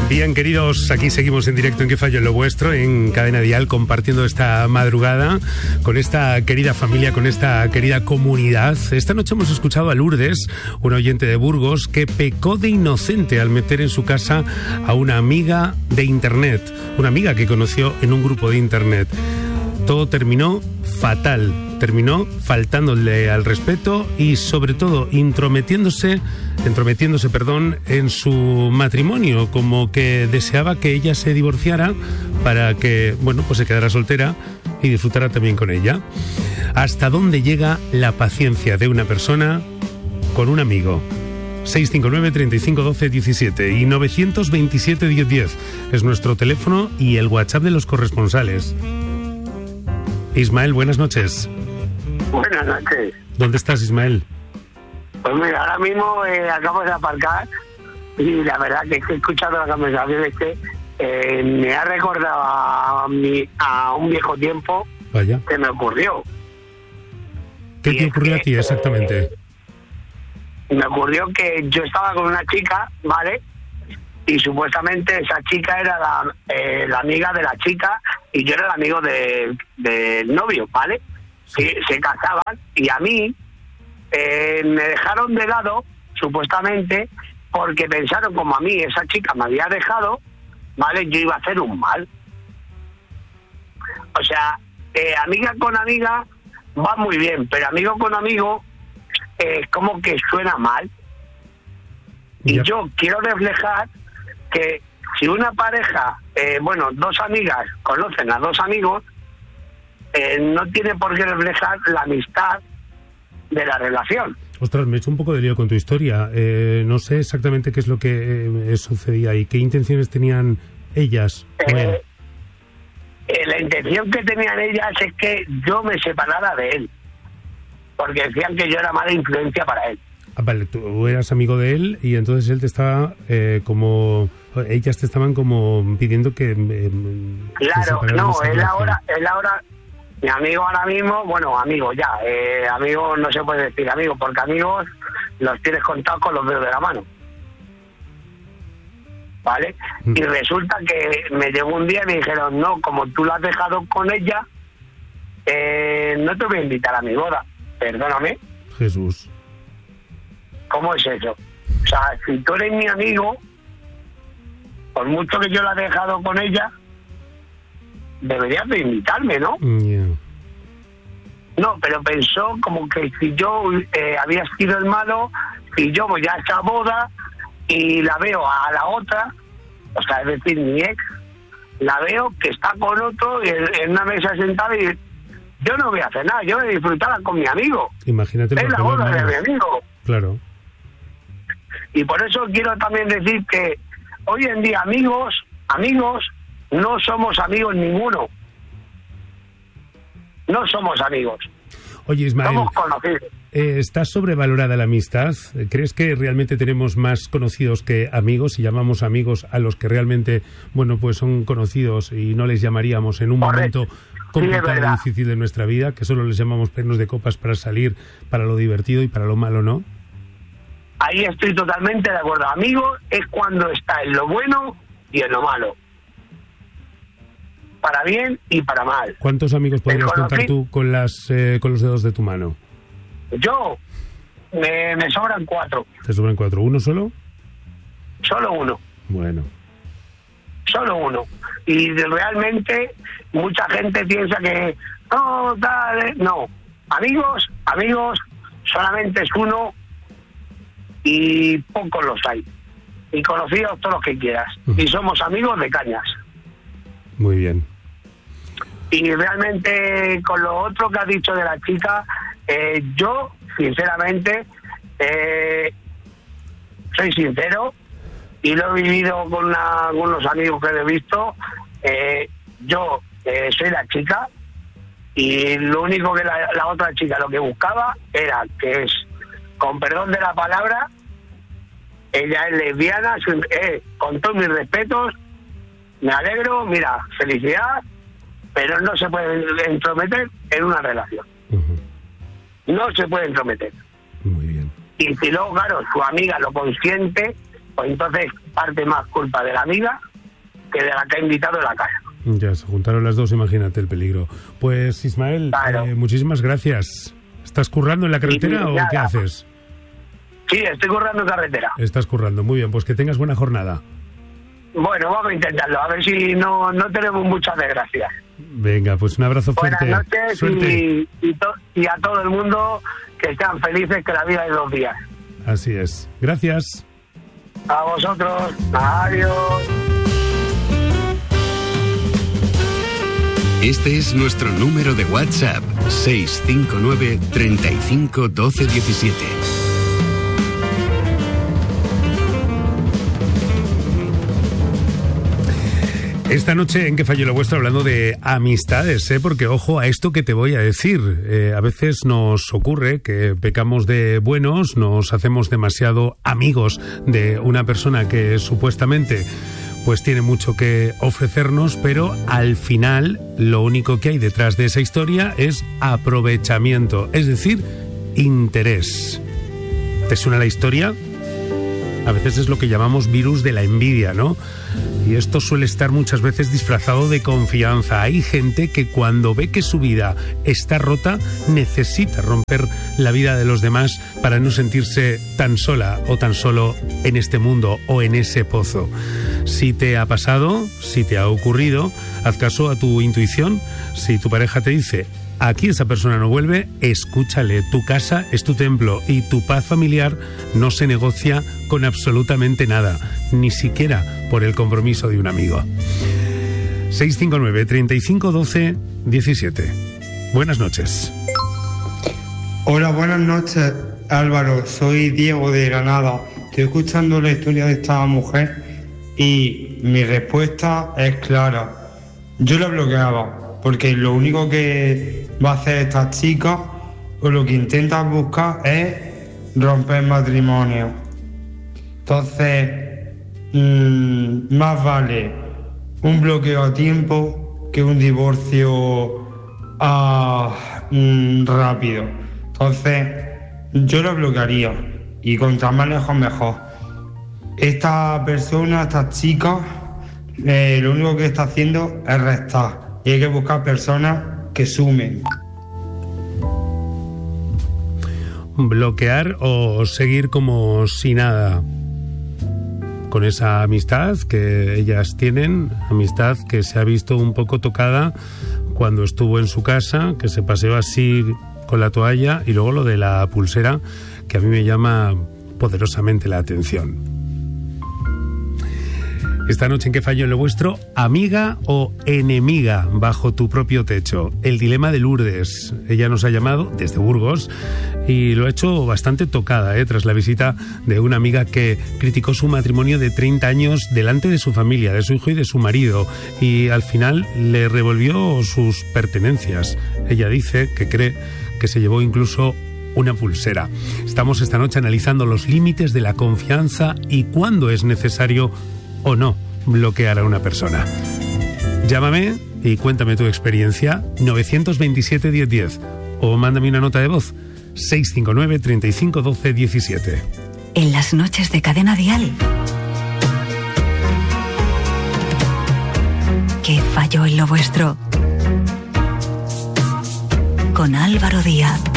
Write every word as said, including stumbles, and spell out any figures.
Bien, queridos, aquí seguimos en directo en Que Fallo en lo Vuestro, en Cadena Dial, compartiendo esta madrugada con esta querida familia, con esta querida comunidad. Esta noche hemos escuchado a Lourdes, una oyente de Burgos, que pecó de inocente al meter en su casa a una amiga de internet, una amiga que conoció en un grupo de internet. Todo terminó fatal, terminó faltándole al respeto y sobre todo intrometiéndose, entrometiéndose, perdón, en su matrimonio, como que deseaba que ella se divorciara para que, bueno, pues se quedara soltera y disfrutara también con ella. ¿Hasta dónde llega la paciencia de una persona con un amigo? seis cinco nueve, treinta y cinco, doce, diecisiete y nueve dos siete, diez diez es nuestro teléfono y el WhatsApp de los corresponsales. Ismael, buenas noches. Buenas noches. ¿Dónde estás, Ismael? Pues mira, ahora mismo eh, acabo de aparcar y la verdad que he escuchado la conversación este, eh, me ha recordado a, mi, a un viejo tiempo. Vaya. Que me ocurrió. ¿Qué y te ocurrió a ti exactamente? Eh, me ocurrió que yo estaba con una chica, ¿vale? Y supuestamente esa chica era la, eh, la amiga de la chica y yo era el amigo del de novio, ¿vale? Sí. Se, se casaban y a mí eh, me dejaron de lado, supuestamente, porque pensaron como a mí esa chica me había dejado, ¿vale? Yo iba a hacer un mal. O sea, eh, amiga con amiga va muy bien, pero amigo con amigo es eh, como que suena mal. Y yep. Yo quiero reflejar que si una pareja, eh, bueno, dos amigas conocen a dos amigos, eh, no tiene por qué reflejar la amistad de la relación. Ostras, me he hecho un poco de lío con tu historia. Eh, no sé exactamente qué es lo que eh, sucedía y qué intenciones tenían ellas. Eh, eh, la intención que tenían ellas es que yo me separara de él, porque decían que yo era mala influencia para él. Ah, vale, tú eras amigo de él y entonces él te estaba eh, como... Ellas te estaban como pidiendo que... Eh, claro, que no, él ahora, él ahora... Mi amigo ahora mismo, bueno, amigo ya, eh, amigo no se puede decir amigo, porque amigos los tienes contados con los dedos de la mano. ¿Vale? Mm. Y resulta que me llegó un día y me dijeron, no, como tú la has dejado con ella, eh, no te voy a invitar a mi boda. Perdóname. Jesús. ¿Cómo es eso? O sea, si tú eres mi amigo, por mucho que yo la he dejado con ella, deberías de invitarme, ¿no? Yeah. No, pero pensó como que si yo eh, había sido el malo, si yo voy a esa boda y la veo a la otra, o sea, es decir, mi ex, la veo que está con otro en, en una mesa sentada y yo no voy a hacer nada, yo voy a disfrutarla con mi amigo. Imagínate. Es la boda de mi amigo. Claro. Y por eso quiero también decir que hoy en día amigos, amigos, no somos amigos ninguno. No somos amigos. Oye, Ismael, somos conocidos. Eh, ¿Está sobrevalorada la amistad? ¿Crees que realmente tenemos más conocidos que amigos y llamamos amigos a los que realmente, bueno, pues son conocidos y no les llamaríamos en un Correcto. momento complicado y sí, difícil de nuestra vida, que solo les llamamos pernos de copas para salir, para lo divertido y para lo malo, ¿no? Ahí estoy totalmente de acuerdo. Amigo es cuando está en lo bueno y en lo malo. Para bien y para mal. ¿Cuántos amigos podrías contar tú con las eh, con los dedos de tu mano? Yo, me, me sobran cuatro. ¿Te sobran cuatro? ¿Uno solo? Solo uno. Bueno. Solo uno. Y realmente mucha gente piensa que no, dale, no. Amigos, amigos, solamente es uno y pocos los hay. Y conocidos todos los que quieras. Uh-huh. Y somos amigos de cañas. Muy bien. Y realmente con lo otro que has dicho de la chica, eh, yo, sinceramente, eh, soy sincero y lo he vivido con una, algunos amigos que he visto. Eh, yo eh, soy la chica y lo único que la, la otra chica lo que buscaba era que es, con perdón de la palabra, ella es lesbiana, eh, con todos mis respetos, me alegro, mira, felicidad, pero no se puede entrometer en una relación. Uh-huh. No se puede entrometer. Muy bien. Y si luego, claro, su amiga lo consiente, pues entonces parte más culpa de la amiga que de la que ha invitado en la casa. Ya, se juntaron las dos, imagínate el peligro. Pues Ismael, claro. eh, muchísimas gracias. ¿Estás currando en la carretera sí, o qué haces? Sí, estoy currando en carretera. Estás currando, muy bien, pues que tengas buena jornada. Bueno, vamos a intentarlo, a ver si no, no tenemos muchas desgracias. Venga, pues un abrazo fuerte. Buenas noches y, y, to, y a todo el mundo que sean felices, que la vida es dos días. Así es. Gracias. A vosotros. Adiós. Este es nuestro número de WhatsApp, seis cinco nueve, treinta y cinco, doce, diecisiete. Esta noche en Que Falló Lo Vuestro, hablando de amistades, ¿eh? Porque ojo a esto que te voy a decir. Eh, a veces nos ocurre que pecamos de buenos, nos hacemos demasiado amigos de una persona que supuestamente pues tiene mucho que ofrecernos, pero al final lo único que hay detrás de esa historia es aprovechamiento, es decir, interés. ¿Te suena la historia? A veces es lo que llamamos virus de la envidia, ¿no? Y esto suele estar muchas veces disfrazado de confianza. Hay gente que cuando ve que su vida está rota, necesita romper la vida de los demás para no sentirse tan sola o tan solo en este mundo o en ese pozo. Si te ha pasado, si te ha ocurrido, haz caso a tu intuición. Si tu pareja te dice: aquí esa persona no vuelve, escúchale. Tu casa es tu templo y tu paz familiar no se negocia con absolutamente nada, ni siquiera por el compromiso de un amigo. seis cinco nueve, treinta y cinco, doce, diecisiete. Buenas noches. Hola, buenas noches, Álvaro. Soy Diego de Granada. Estoy escuchando la historia de esta mujer y mi respuesta es clara. Yo la bloqueaba, porque lo único que va a hacer esta chica, o lo que intenta buscar, es romper matrimonio. Entonces, mmm, más vale un bloqueo a tiempo que un divorcio a, mmm, rápido. Entonces, yo lo bloquearía, y contra más lejos mejor. Esta persona, esta chica, eh, lo único que está haciendo es restar. Y hay que buscar personas que sumen. Bloquear o seguir como si nada con esa amistad que ellas tienen, amistad que se ha visto un poco tocada cuando estuvo en su casa, que se paseó así con la toalla, y luego lo de la pulsera, que a mí me llama poderosamente la atención. Esta noche en Que Falló Lo Vuestro, amiga o enemiga bajo tu propio techo. El dilema de Lourdes. Ella nos ha llamado desde Burgos y lo ha hecho bastante tocada, ¿eh? Tras la visita de una amiga que criticó su matrimonio de treinta años delante de su familia, de su hijo y de su marido, y al final le revolvió sus pertenencias. Ella dice que cree que se llevó incluso una pulsera. Estamos esta noche analizando los límites de la confianza y cuándo es necesario o no bloquear a una persona. Llámame y cuéntame tu experiencia, nueve dos siete, diez diez, o mándame una nota de voz, seis cinco nueve, treinta y cinco, doce, diecisiete. En las noches de Cadena Dial, ¿qué falló en lo vuestro? Con Álvaro Díaz.